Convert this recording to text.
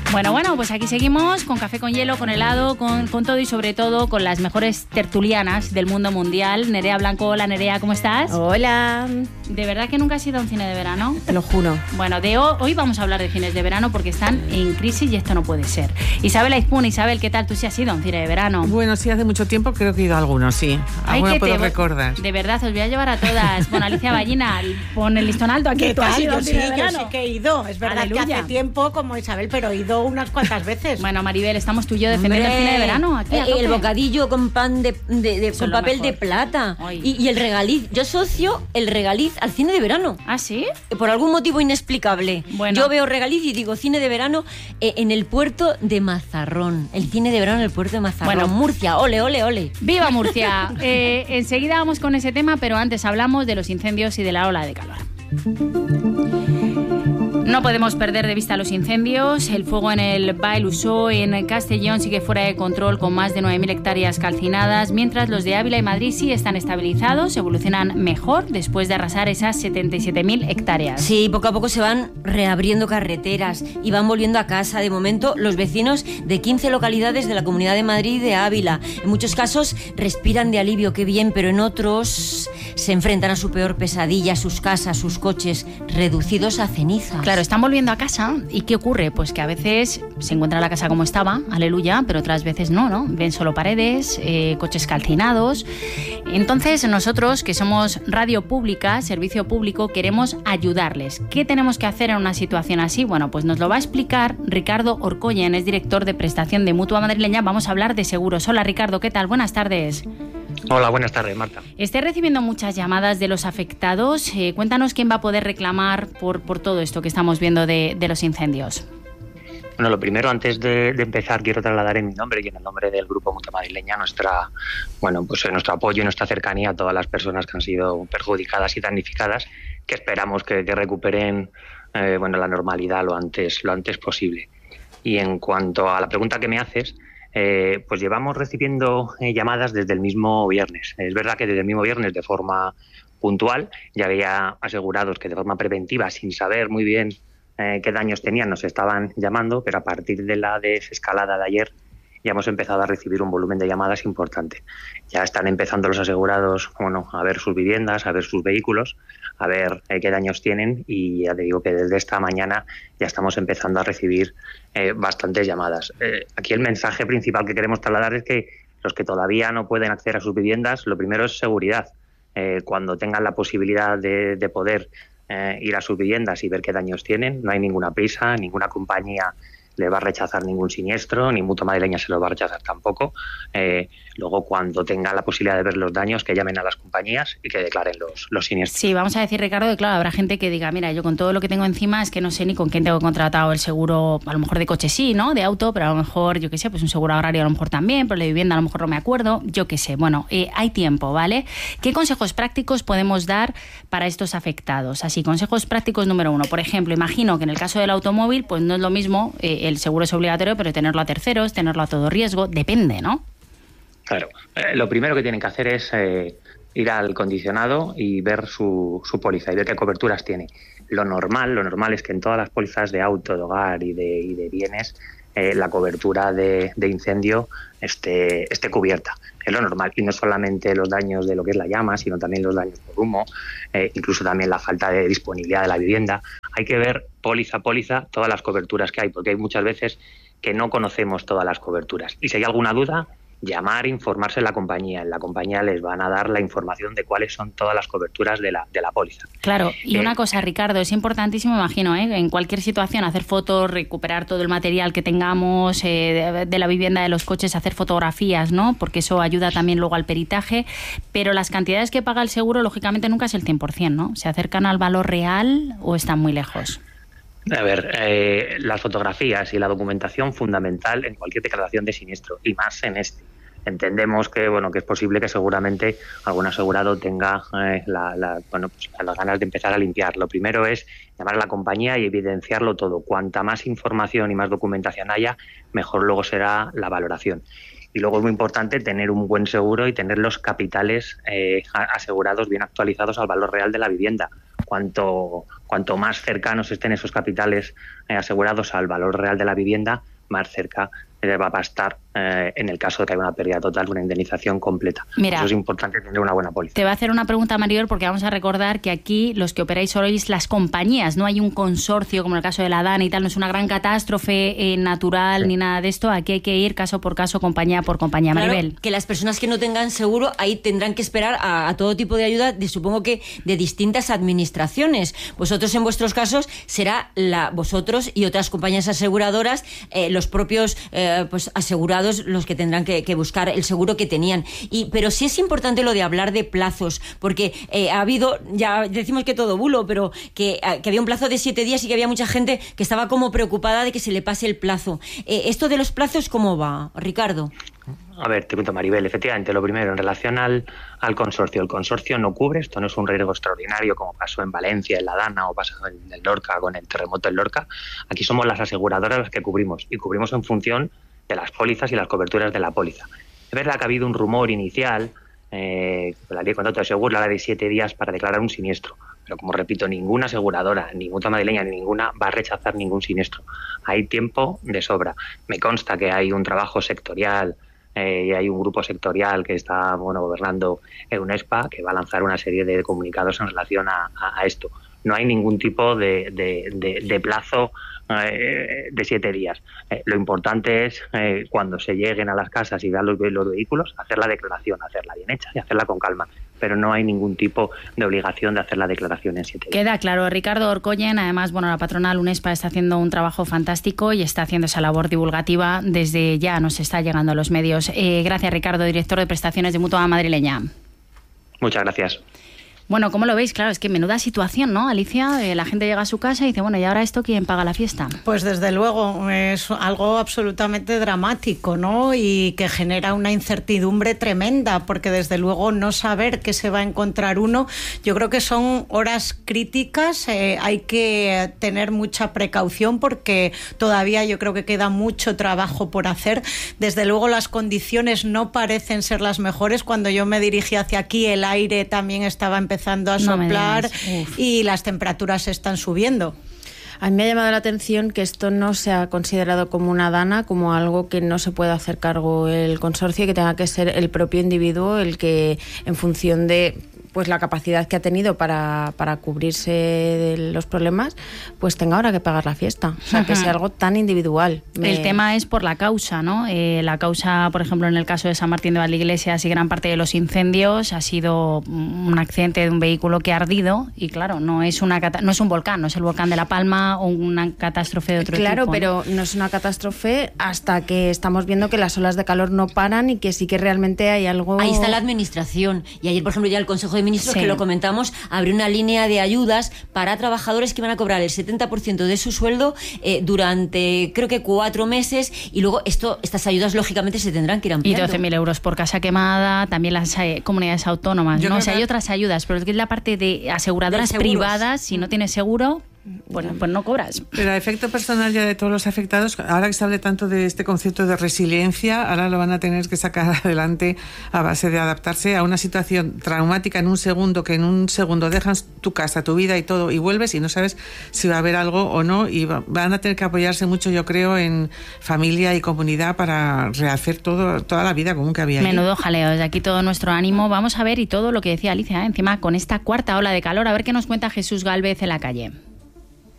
Bueno, pues aquí seguimos con café con hielo, con helado, con todo y sobre todo con las mejores tertulianas del mundo mundial. Nerea Blanco, hola Nerea, ¿cómo estás? Hola. ¿De verdad que nunca has ido a un cine de verano? Te lo juro. Bueno, hoy vamos a hablar de cines de verano porque están en crisis y esto no puede ser. Isabel Aizpún, Isabel, ¿qué tal? ¿Tú sí has ido a un cine de verano? Bueno, sí, hace mucho tiempo creo que he ido a algunos, sí. Algunos puedo recordar. De verdad, os voy a llevar a todas. Bueno, Alicia Ballina, pon el listón alto. ¿Aquí tú has ido a un cine de verano? Yo sí que he ido. Es verdad que hace tiempo como Isabel, pero he ido unas cuantas veces. Bueno, Maribel, estamos tú y yo defendiendo el cine de verano. Aquí el bocadillo con pan con papel de plata. Y el regaliz. Yo asocio el regaliz al cine de verano. ¿Ah, sí? Por algún motivo inexplicable. Bueno. Yo veo regaliz y digo cine de verano en el puerto de Mazarrón. El cine de verano en el puerto de Mazarrón. Bueno, Murcia, ole, ole, ole. ¡Viva Murcia! Enseguida vamos con ese tema, pero antes hablamos de los incendios y de la ola de calor. No podemos perder de vista los incendios. El fuego en el Baix Lusó, en Castellón, sigue fuera de control con más de 9.000 hectáreas calcinadas, mientras los de Ávila y Madrid sí están estabilizados, evolucionan mejor después de arrasar esas 77.000 hectáreas. Sí, poco a poco se van reabriendo carreteras y van volviendo a casa. De momento, los vecinos de 15 localidades de la Comunidad de Madrid y de Ávila, en muchos casos respiran de alivio, qué bien, pero en otros se enfrentan a su peor pesadilla, sus casas, sus coches, reducidos a cenizas. Claro, están volviendo a casa. ¿Y qué ocurre? Pues que a veces se encuentra la casa como estaba, aleluya, pero otras veces no. Ven solo paredes, coches calcinados. Entonces nosotros, que somos radio pública, servicio público, queremos ayudarles. ¿Qué tenemos que hacer en una situación así? Bueno, pues nos lo va a explicar Ricardo Orcoyen, es director de prestación de Mutua Madrileña. Vamos a hablar de seguros. Hola Ricardo, ¿qué tal? Buenas tardes. Hola, buenas tardes, Marta. Estoy recibiendo muchas llamadas de los afectados. Cuéntanos quién va a poder reclamar por todo esto que estamos viendo de los incendios. Bueno, lo primero, antes de empezar, quiero trasladar en mi nombre y en el nombre del Grupo Mutua Madrileña nuestro apoyo y nuestra cercanía a todas las personas que han sido perjudicadas y damnificadas, que esperamos que recuperen la normalidad lo antes posible. Y en cuanto a la pregunta que me haces, pues llevamos recibiendo llamadas desde el mismo viernes. Es verdad que desde el mismo viernes, de forma puntual, ya había asegurados que de forma preventiva, sin saber muy bien qué daños tenían, nos estaban llamando, pero a partir de la desescalada de ayer ya hemos empezado a recibir un volumen de llamadas importante. Ya están empezando los asegurados a ver sus viviendas, a ver sus vehículos, a ver qué daños tienen, y ya te digo que desde esta mañana ya estamos empezando a recibir bastantes llamadas. Aquí el mensaje principal que queremos trasladar es que los que todavía no pueden acceder a sus viviendas, lo primero es seguridad. Cuando tengan la posibilidad de poder ir a sus viviendas y ver qué daños tienen, no hay ninguna prisa, ninguna compañía le va a rechazar ningún siniestro, ni Mutua Madrileña se lo va a rechazar tampoco. Luego, cuando tenga la posibilidad de ver los daños, que llamen a las compañías y que declaren los siniestros. Sí, vamos a decir, Ricardo, que claro, habrá gente que diga, mira, yo con todo lo que tengo encima es que no sé ni con quién tengo contratado el seguro, a lo mejor de coche sí, ¿no? De auto, pero a lo mejor, yo qué sé, pues un seguro agrario a lo mejor también, pero de vivienda a lo mejor no me acuerdo, yo qué sé. Bueno, hay tiempo, ¿vale? ¿Qué consejos prácticos podemos dar para estos afectados? Así, consejos prácticos número 1. Por ejemplo, imagino que en el caso del automóvil, pues no es lo mismo, el seguro es obligatorio, pero tenerlo a terceros, tenerlo a todo riesgo, depende, ¿no? Claro. Lo primero que tienen que hacer es ir al condicionado y ver su póliza y ver qué coberturas tiene. Lo normal es que en todas las pólizas de auto, de hogar y de bienes, la cobertura de incendio esté cubierta. Es lo normal, y no solamente los daños de lo que es la llama, sino también los daños por humo, incluso también la falta de disponibilidad de la vivienda. Hay que ver póliza a póliza todas las coberturas que hay, porque hay muchas veces que no conocemos todas las coberturas. Y si hay alguna duda, llamar, informarse en la compañía. En la compañía les van a dar la información de cuáles son todas las coberturas de la póliza. Claro, y una cosa, Ricardo, es importantísimo, imagino, en cualquier situación, hacer fotos, recuperar todo el material que tengamos de la vivienda, de los coches, hacer fotografías, ¿no? Porque eso ayuda también luego al peritaje, pero las cantidades que paga el seguro, lógicamente, nunca es el 100%, ¿no? ¿Se acercan al valor real o están muy lejos? A ver, las fotografías y la documentación fundamental en cualquier declaración de siniestro, y más en este. Entendemos que es posible que seguramente algún asegurado tenga las ganas de empezar a limpiar. Lo primero es llamar a la compañía y evidenciarlo todo. Cuanta más información y más documentación haya, mejor luego será la valoración. Y luego es muy importante tener un buen seguro y tener los capitales asegurados bien actualizados al valor real de la vivienda. cuanto más cercanos estén esos capitales asegurados al valor real de la vivienda, más cerca va a estar, en el caso de que haya una pérdida total, una indemnización completa. Mira, eso es importante, tener una buena póliza. Te va a hacer una pregunta, Maribel, porque vamos a recordar que aquí los que operáis sois las compañías, no hay un consorcio como en el caso de la Dana y tal, no es una gran catástrofe natural ni nada de esto. Aquí hay que ir caso por caso, compañía por compañía. Claro, Maribel. Que las personas que no tengan seguro ahí tendrán que esperar a todo tipo de ayuda, supongo que de distintas administraciones. Vosotros, en vuestros casos, será vosotros y otras compañías aseguradoras, los propios pues asegurados, los que tendrán que buscar el seguro que tenían. Pero sí es importante lo de hablar de plazos, porque ha habido, ya decimos que todo bulo, pero que había un plazo de 7 días y que había mucha gente que estaba como preocupada de que se le pase el plazo. ¿Esto de los plazos cómo va, Ricardo? A ver, te cuento, Maribel, efectivamente, lo primero, en relación al consorcio. El consorcio no cubre, esto no es un riesgo extraordinario como pasó en Valencia, en la Dana, o pasó en el Lorca, con el terremoto en Lorca. Aquí somos las aseguradoras las que cubrimos, y cubrimos en función de las pólizas y las coberturas de la póliza. Es verdad que ha habido un rumor inicial, la ley de contrato de seguro, la de 7 días para declarar un siniestro. Pero como repito, ninguna aseguradora, ninguna madrileña, ninguna va a rechazar ningún siniestro. Hay tiempo de sobra. Me consta que hay un trabajo sectorial, y hay un grupo sectorial que está gobernando UNESPA, que va a lanzar una serie de comunicados en relación a esto. No hay ningún tipo de plazo de 7 días. Lo importante es, cuando se lleguen a las casas y vean los vehículos, hacer la declaración, hacerla bien hecha y hacerla con calma. Pero no hay ningún tipo de obligación de hacer la declaración en 7 días. Queda claro. Ricardo Orcollen, además, la patronal UNESPA está haciendo un trabajo fantástico y está haciendo esa labor divulgativa desde ya, nos está llegando a los medios. Gracias, Ricardo, director de prestaciones de Mutua Madrileña. Muchas gracias. Bueno, ¿cómo lo veis? Claro, es que menuda situación, ¿no, Alicia? La gente llega a su casa y dice, ¿y ahora esto quién paga la fiesta? Pues desde luego, es algo absolutamente dramático, ¿no? Y que genera una incertidumbre tremenda, porque desde luego no saber qué se va a encontrar uno, yo creo que son horas críticas, hay que tener mucha precaución porque todavía yo creo que queda mucho trabajo por hacer. Desde luego las condiciones no parecen ser las mejores. Cuando yo me dirigí hacia aquí, el aire también estaba empezando a soplar y las temperaturas están subiendo. A mí me ha llamado la atención que esto no se ha considerado como una dana, como algo que no se puede hacer cargo el consorcio y que tenga que ser el propio individuo el que, en función de la capacidad que ha tenido para cubrirse de los problemas, pues tenga ahora que pagar la fiesta. O sea, que sea algo tan individual. El tema es por la causa, ¿no? La causa, por ejemplo, en el caso de San Martín de Valdeiglesias y gran parte de los incendios ha sido un accidente de un vehículo que ha ardido y, claro, no es un volcán, no es el volcán de La Palma o una catástrofe de otro tipo. Claro, pero no es una catástrofe hasta que estamos viendo que las olas de calor no paran y que sí que realmente hay algo... Ahí está la administración. Y ayer, por ejemplo, ya el Consejo de Ministros, que lo comentamos, abrió una línea de ayudas para trabajadores que van a cobrar el 70% de su sueldo durante, creo que 4 meses, y luego estas ayudas lógicamente se tendrán que ir ampliando. Y 12.000 euros por casa quemada, también las comunidades autónomas, ¿no? O sea, hay otras ayudas, pero es que es la parte de aseguradoras privadas, si no tienes seguro, bueno, pues no cobras. Pero a efecto personal ya de todos los afectados, ahora que se hable tanto de este concepto de resiliencia, ahora lo van a tener que sacar adelante a base de adaptarse a una situación traumática en un segundo, que en un segundo dejas tu casa, tu vida y todo, y vuelves y no sabes si va a haber algo o no, y van a tener que apoyarse mucho, yo creo, en familia y comunidad para rehacer toda la vida común que había ahí. Menudo jaleo, desde aquí todo nuestro ánimo. Vamos a ver, y todo lo que decía Alicia, encima con esta cuarta ola de calor, a ver qué nos cuenta Jesús Gálvez en la calle.